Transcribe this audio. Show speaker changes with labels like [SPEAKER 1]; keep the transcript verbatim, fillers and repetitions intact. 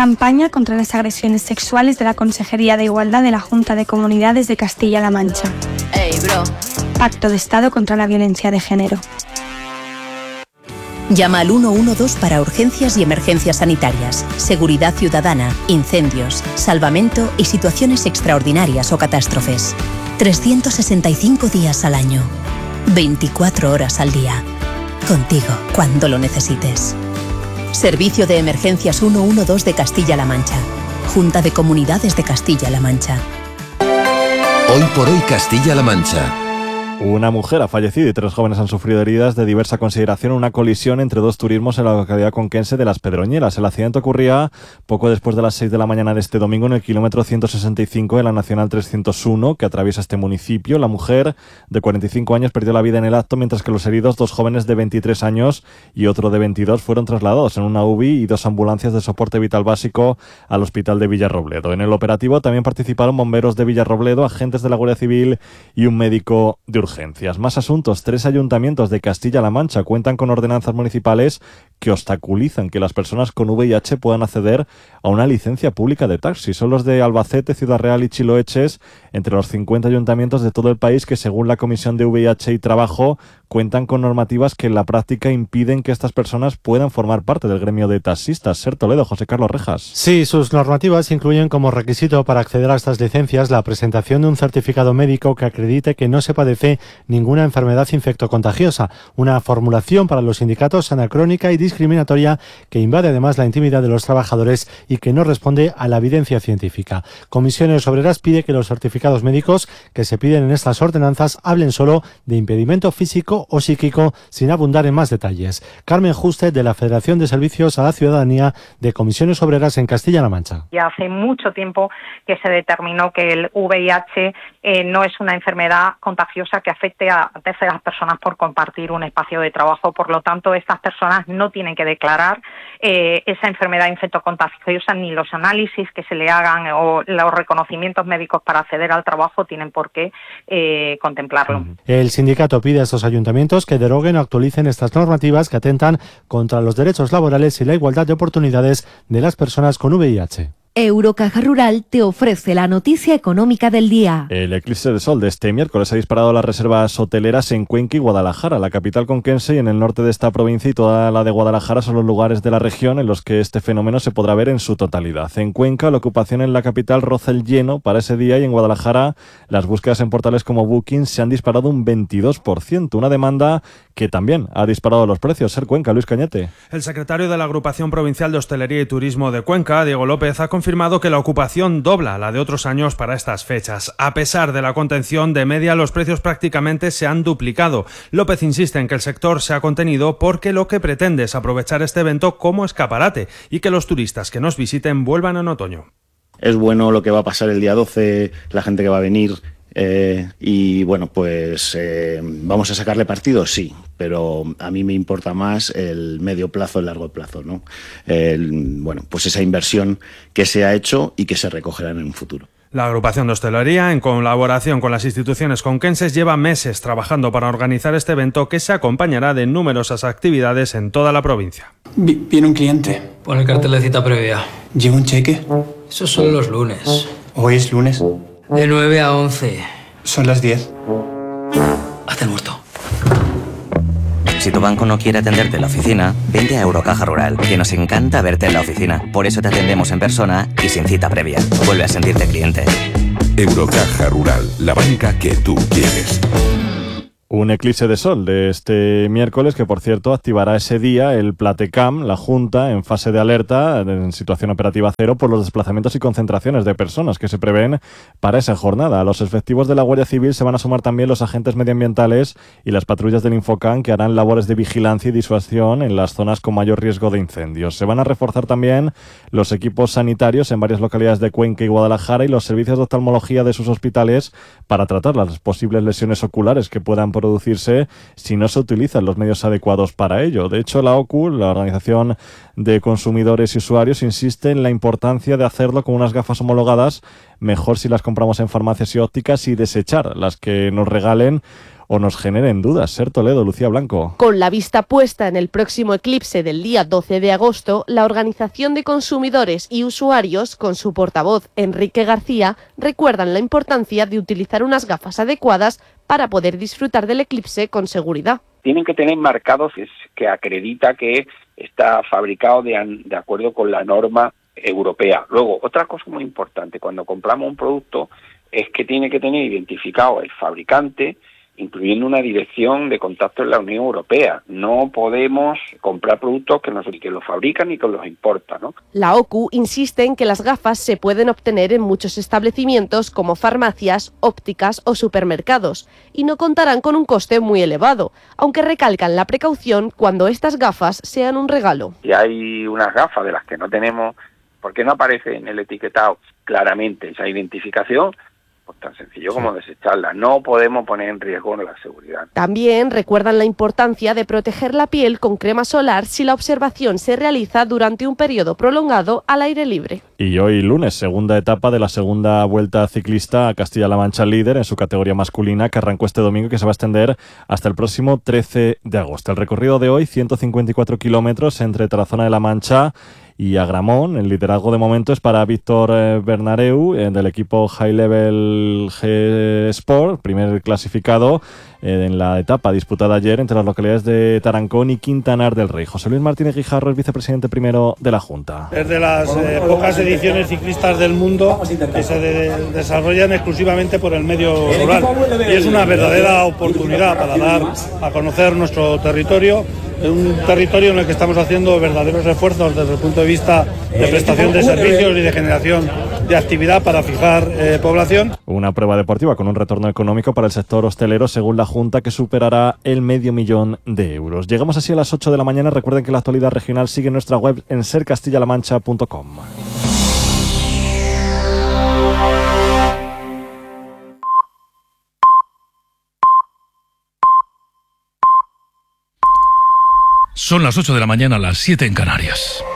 [SPEAKER 1] Campaña contra las agresiones sexuales de la Consejería de Igualdad de la Junta de Comunidades de Castilla-La Mancha.
[SPEAKER 2] Hey, bro.
[SPEAKER 1] Pacto de Estado contra la violencia de género.
[SPEAKER 3] Llama al uno uno dos para urgencias y emergencias sanitarias, seguridad ciudadana, incendios, salvamento y situaciones extraordinarias o catástrofes. trescientos sesenta y cinco días al año, veinticuatro horas al día. Contigo cuando lo necesites. Servicio de Emergencias uno uno dos de Castilla-La Mancha. Junta de Comunidades de Castilla-La Mancha.
[SPEAKER 4] Hoy por hoy Castilla-La Mancha.
[SPEAKER 5] Una mujer ha fallecido y tres jóvenes han sufrido heridas de diversa consideración en una colisión entre dos turismos en la localidad conquense de Las Pedroñeras. El accidente ocurría poco después de las seis de la mañana de este domingo en el kilómetro ciento sesenta y cinco de la Nacional trescientos uno que atraviesa este municipio. La mujer de cuarenta y cinco años perdió la vida en el acto, mientras que los heridos, dos jóvenes de veintitrés años y otro de veintidós, fueron trasladados en una U B I y dos ambulancias de soporte vital básico al hospital de Villarrobledo. En el operativo también participaron bomberos de Villarrobledo, agentes de la Guardia Civil y un médico de urgencias. Más asuntos. Tres ayuntamientos de Castilla-La Mancha cuentan con ordenanzas municipales que obstaculizan que las personas con V I H puedan acceder a una licencia pública de taxi. Son los de Albacete, Ciudad Real y Chiloeches, entre los cincuenta ayuntamientos de todo el país que, según la Comisión de V I H y Trabajo, cuentan con normativas que en la práctica impiden que estas personas puedan formar parte del gremio de taxistas. Ser Toledo, José Carlos Rejas.
[SPEAKER 6] Sí, sus normativas incluyen como requisito para acceder a estas licencias la presentación de un certificado médico que acredite que no se padece ninguna enfermedad infectocontagiosa, una formulación para los sindicatos anacrónica y discriminatoria que invade además la intimidad de los trabajadores y que no responde a la evidencia científica. Comisiones Obreras pide que los certificados médicos que se piden en estas ordenanzas hablen solo de impedimento físico o psíquico, sin abundar en más detalles. Carmen Juste, de la Federación de Servicios a la Ciudadanía de Comisiones Obreras en Castilla-La Mancha.
[SPEAKER 7] Ya hace mucho tiempo que se determinó que el V I H eh, no es una enfermedad contagiosa que afecte a terceras personas por compartir un espacio de trabajo. Por lo tanto, estas personas no tienen que declarar eh, esa enfermedad infectocontagiosa, ni los análisis que se le hagan o los reconocimientos médicos para acceder al trabajo tienen por qué eh, contemplarlo.
[SPEAKER 6] El sindicato pide a estos ayuntamientos que deroguen o actualicen estas normativas que atentan contra los derechos laborales y la igualdad de oportunidades de las personas con V I H.
[SPEAKER 8] Eurocaja Rural te ofrece la noticia económica del día.
[SPEAKER 5] El eclipse de sol de este miércoles ha disparado las reservas hoteleras en Cuenca y Guadalajara. La capital conquense y en el norte de esta provincia y toda la de Guadalajara son los lugares de la región en los que este fenómeno se podrá ver en su totalidad. En Cuenca, la ocupación en la capital roza el lleno para ese día, y en Guadalajara las búsquedas en portales como Booking se han disparado un veintidós por ciento, una demanda que también ha disparado los precios. Ser Cuenca, Luis Cañete.
[SPEAKER 9] El secretario de la Agrupación Provincial de Hostelería y Turismo de Cuenca, Diego López, ha confirmado que la ocupación dobla la de otros años para estas fechas. A pesar de la contención de media, los precios prácticamente se han duplicado. López insiste en que el sector se ha contenido porque lo que pretende es aprovechar este evento como escaparate y que los turistas que nos visiten vuelvan en otoño.
[SPEAKER 10] Es bueno lo que va a pasar el día doce, la gente que va a venir. Eh, y bueno, pues eh, vamos a sacarle partido, sí, pero a mí me importa más el medio plazo, el largo plazo, ¿no? El, bueno, pues esa inversión que se ha hecho y que se recogerá en un futuro.
[SPEAKER 9] La agrupación de hostelería, en colaboración con las instituciones conquenses, lleva meses trabajando para organizar este evento que se acompañará de numerosas actividades en toda la provincia.
[SPEAKER 11] Viene un cliente.
[SPEAKER 12] Pon el cartel de cita previa.
[SPEAKER 11] ¿Lleva un cheque?
[SPEAKER 12] Esos son los lunes.
[SPEAKER 11] ¿Hoy es lunes?
[SPEAKER 12] De nueve a once.
[SPEAKER 11] Son las diez.
[SPEAKER 12] Hazte el muerto.
[SPEAKER 13] Si tu banco no quiere atenderte en la oficina, vente a Eurocaja Rural, que nos encanta verte en la oficina. Por eso te atendemos en persona y sin cita previa. Vuelve a sentirte cliente.
[SPEAKER 4] Eurocaja Rural, la banca que tú quieres.
[SPEAKER 5] Un eclipse de sol de este miércoles que, por cierto, activará ese día el Platecam, la Junta, en fase de alerta, en situación operativa cero, por los desplazamientos y concentraciones de personas que se prevén para esa jornada. A los efectivos de la Guardia Civil se van a sumar también los agentes medioambientales y las patrullas del Infocam, que harán labores de vigilancia y disuasión en las zonas con mayor riesgo de incendios. Se van a reforzar también los equipos sanitarios en varias localidades de Cuenca y Guadalajara y los servicios de oftalmología de sus hospitales para tratar las posibles lesiones oculares que puedan producirse si no se utilizan los medios adecuados para ello. De hecho, la O C U, la Organización de Consumidores y Usuarios insiste en la importancia de hacerlo con unas gafas homologadas, mejor si las compramos en farmacias y ópticas, y desechar las que nos regalen o nos generen dudas. Ser Toledo, Lucía Blanco.
[SPEAKER 2] Con la vista puesta en el próximo eclipse del día doce de agosto, la Organización de Consumidores y Usuarios, con su portavoz Enrique García, recuerdan la importancia de utilizar unas gafas adecuadas para poder disfrutar del eclipse con seguridad.
[SPEAKER 14] Tienen que tener marcados que acredita que está fabricado de, de acuerdo con la norma europea. Luego, otra cosa muy importante, cuando compramos un producto, es que tiene que tener identificado el fabricante, incluyendo una dirección de contacto en la Unión Europea. No podemos comprar productos que, nos, que los fabrican y que los importan, ¿no?
[SPEAKER 2] La O C U insiste en que las gafas se pueden obtener en muchos establecimientos como farmacias, ópticas o supermercados y no contarán con un coste muy elevado, aunque recalcan la precaución cuando estas gafas sean un regalo.
[SPEAKER 14] Si hay unas gafas de las que no tenemos, porque no aparece en el etiquetado claramente esa identificación, pues tan sencillo como desecharla. No podemos poner en riesgo la seguridad.
[SPEAKER 2] También recuerdan la importancia de proteger la piel con crema solar si la observación se realiza durante un periodo prolongado al aire libre.
[SPEAKER 5] Y hoy lunes, segunda etapa de la segunda Vuelta Ciclista a Castilla-La Mancha Líder en su categoría masculina, que arrancó este domingo y que se va a extender hasta el próximo trece de agosto. El recorrido de hoy, ciento cincuenta y cuatro kilómetros entre Tarazona de la Mancha y Agramón. El liderazgo de momento es para Víctor eh, Bernareu, eh, del equipo High Level G Sport, primer clasificado eh, en la etapa disputada ayer entre las localidades de Tarancón y Quintanar del Rey. José Luis Martínez Guijarro es vicepresidente primero de la Junta.
[SPEAKER 15] Es de las eh, pocas ediciones ciclistas del mundo que se de- desarrollan exclusivamente por el medio rural, y es una verdadera oportunidad para dar a conocer nuestro territorio, un territorio en el que estamos haciendo verdaderos esfuerzos desde el punto de vista de prestación de servicios y de generación de actividad para fijar eh, población.
[SPEAKER 5] Una prueba deportiva con un retorno económico para el sector hostelero, según la Junta, que superará el medio millón de euros. Llegamos así a las ocho de la mañana. Recuerden que la actualidad regional sigue en nuestra web en ser castilla la mancha punto com.
[SPEAKER 16] Son las ocho de la mañana, las siete en Canarias.